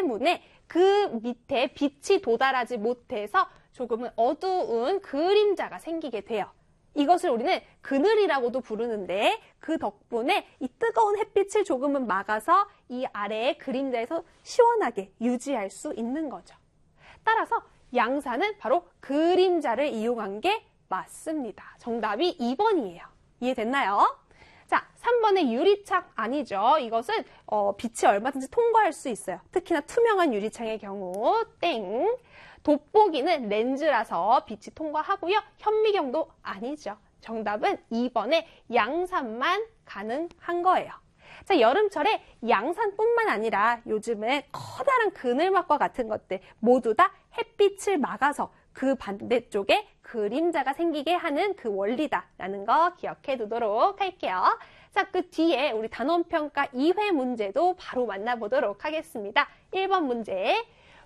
때문에 그 밑에 빛이 도달하지 못해서 조금은 어두운 그림자가 생기게 돼요. 이것을 우리는 그늘이라고도 부르는데 그 덕분에 이 뜨거운 햇빛을 조금은 막아서 이 아래의 그림자에서 시원하게 유지할 수 있는 거죠. 따라서 양산은 바로 그림자를 이용한 게 맞습니다. 정답이 2번이에요. 이해됐나요? 자, 3번의 유리창 아니죠. 이것은 빛이 얼마든지 통과할 수 있어요. 특히나 투명한 유리창의 경우 땡. 돋보기는 렌즈라서 빛이 통과하고요. 현미경도 아니죠. 정답은 2번의 양산만 가능한 거예요. 자, 여름철에 양산뿐만 아니라 요즘은 커다란 그늘막과 같은 것들 모두 다 햇빛을 막아서 그 반대쪽에 그림자가 생기게 하는 그 원리다라는 거 기억해 두도록 할게요. 자, 그 뒤에 우리 단원평가 2회 문제도 바로 만나보도록 하겠습니다. 1번 문제.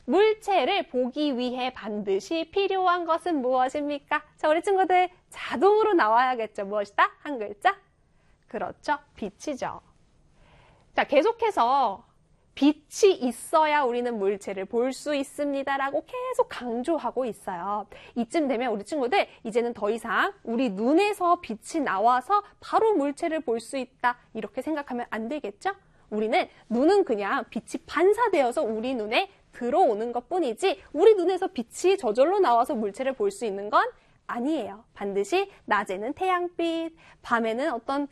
물체를 보기 위해 반드시 필요한 것은 무엇입니까? 자, 우리 친구들 자동으로 나와야겠죠. 무엇이다? 한 글자? 그렇죠. 빛이죠. 자, 계속해서 빛이 있어야 우리는 물체를 볼 수 있습니다 라고 계속 강조하고 있어요. 이쯤 되면 우리 친구들 이제는 더 이상 우리 눈에서 빛이 나와서 바로 물체를 볼 수 있다 이렇게 생각하면 안 되겠죠? 우리는 눈은 그냥 빛이 반사되어서 우리 눈에 들어오는 것뿐이지 우리 눈에서 빛이 저절로 나와서 물체를 볼 수 있는 건 아니에요. 반드시 낮에는 태양빛, 밤에는 어떤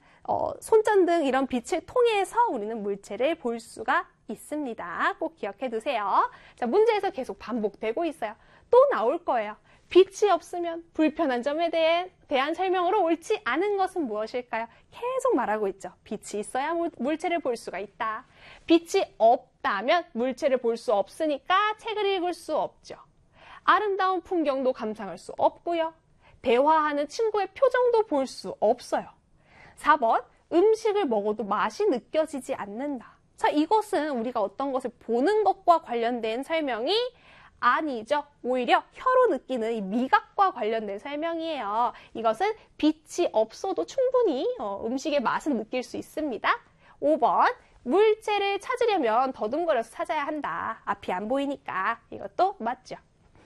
손전등 이런 빛을 통해서 우리는 물체를 볼 수가 있습니다. 꼭 기억해 두세요. 자, 문제에서 계속 반복되고 있어요. 또 나올 거예요. 빛이 없으면 불편한 점에 대한 설명으로 옳지 않은 것은 무엇일까요? 계속 말하고 있죠. 빛이 있어야 물체를 볼 수가 있다. 빛이 없다면 물체를 볼 수 없으니까 책을 읽을 수 없죠. 아름다운 풍경도 감상할 수 없고요. 대화하는 친구의 표정도 볼 수 없어요. 4번, 음식을 먹어도 맛이 느껴지지 않는다. 자, 이것은 우리가 어떤 것을 보는 것과 관련된 설명이 아니죠. 오히려 혀로 느끼는 이 미각과 관련된 설명이에요. 이것은 빛이 없어도 충분히 음식의 맛은 느낄 수 있습니다. 5번, 물체를 찾으려면 더듬거려서 찾아야 한다. 앞이 안 보이니까. 이것도 맞죠.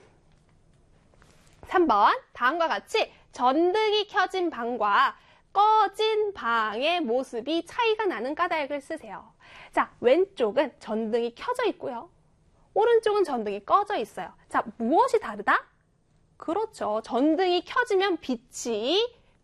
3번, 다음과 같이 전등이 켜진 방과 꺼진 방의 모습이 차이가 나는 까닭을 쓰세요. 자, 왼쪽은 전등이 켜져 있고요. 오른쪽은 전등이 꺼져 있어요. 자, 무엇이 다르다? 그렇죠. 전등이 켜지면 빛이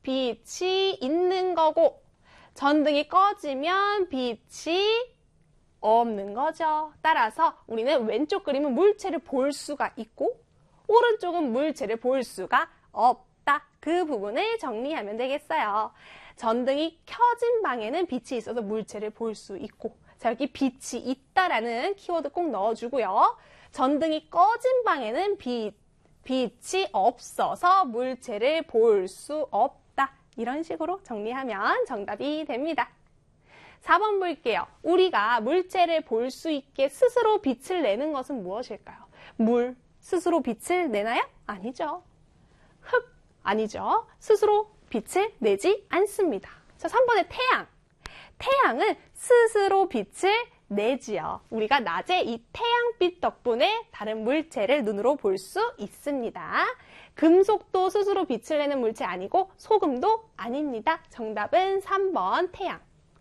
있는 거고 전등이 꺼지면 빛이 없는 거죠. 따라서 우리는 왼쪽 그림은 물체를 볼 수가 있고 오른쪽은 물체를 볼 수가 없다. 그 부분을 정리하면 되겠어요. 전등이 켜진 방에는 빛이 있어서 물체를 볼 수 있고 자, 여기 빛이 있다라는 키워드 꼭 넣어주고요. 전등이 꺼진 방에는 빛이 없어서 물체를 볼 수 없다. 이런 식으로 정리하면 정답이 됩니다. 4번 볼게요. 우리가 물체를 볼 수 있게 스스로 빛을 내는 것은 무엇일까요? 물, 스스로 빛을 내나요? 아니죠. 흙, 아니죠. 스스로 빛을 내지 않습니다. 자, 3번의 태양. 태양은 스스로 빛을 내지요. 우리가 낮에 이 태양빛 덕분에 다른 물체를 눈으로 볼 수 있습니다. 금속도 스스로 빛을 내는 물체 아니고 소금도 아닙니다. 정답은 3번 태양.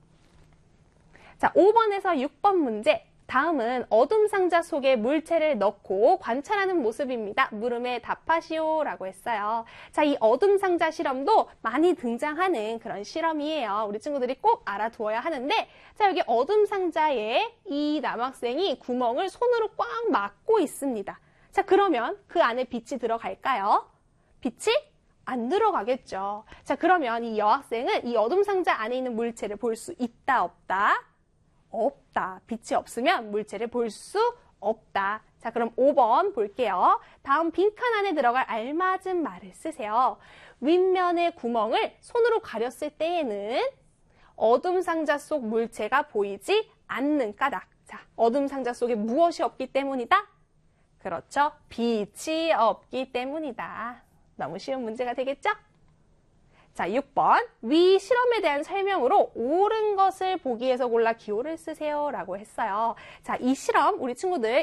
자, 5번에서 6번 문제. 다음은 어둠 상자 속에 물체를 넣고 관찰하는 모습입니다. 물음에 답하시오 라고 했어요. 자, 이 어둠 상자 실험도 많이 등장하는 그런 실험이에요. 우리 친구들이 꼭 알아두어야 하는데 자, 여기 어둠 상자에 이 남학생이 구멍을 손으로 꽉 막고 있습니다. 자, 그러면 그 안에 빛이 들어갈까요? 빛이 안 들어가겠죠. 자, 그러면 이 여학생은 이 어둠 상자 안에 있는 물체를 볼 수 있다, 없다? 없다. 빛이 없으면 물체를 볼 수 없다. 자, 그럼 5번 볼게요. 다음 빈칸 안에 들어갈 알맞은 말을 쓰세요. 윗면의 구멍을 손으로 가렸을 때에는 어둠 상자 속 물체가 보이지 않는 까닭. 자, 어둠 상자 속에 무엇이 없기 때문이다? 그렇죠. 빛이 없기 때문이다. 너무 쉬운 문제가 되겠죠? 자, 6번. 위 실험에 대한 설명으로 옳은 것을 보기에서 골라 기호를 쓰세요 라고 했어요. 자, 이 실험 우리 친구들